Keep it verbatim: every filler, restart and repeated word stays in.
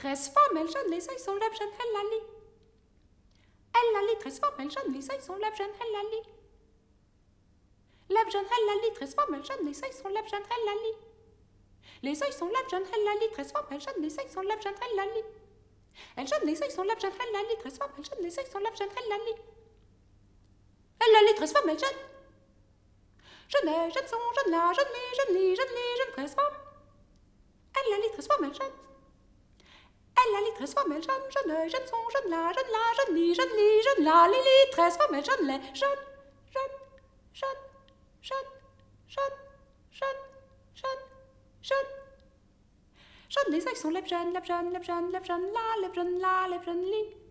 transforme, elle jeune, les yeux sont lèvres jeunes, elle la lit. Elle la lit, transforme, elle jeune, les yeux sont lèvres jeunes, elle la lit. Lèvres jeunes, elle la lit, transforme, elle jeune, les yeux sont lèvres jeunes, elle la lit. Les yeux sont lèvres jeunes, elle la lit, transforme, elle jeune, les yeux sont lèvres jeunes, elle la lit. Elle jeune, les yeux sont lèvres jeunes, elle la lit, transforme, elle jeune, les yeux sont lèvres jeunes, elle la lit. Elle la lit, transforme, elle jeune. Jeune est, jeune sont, jeune là, jeune lit, jeune lit, jeune lit, jeune transforme. Elle la lit, transforme, elle jeune. Elle la lit, transforme, elle jeune, jeune est, jeune sont, jeune là, jeune là, jeune lit, jeune lit, jeune là, lit, lit, transforme, elle jeune, les, jeune, jeune, jeune, jeune, jeune, jeune, jeune, jeune. Jeune, les yeux sont lèvres jeunes, lèvres jeunes, lèvres jeunes, lèvres jeunes là, lèvres jeunes là, lèvres jeunes lit.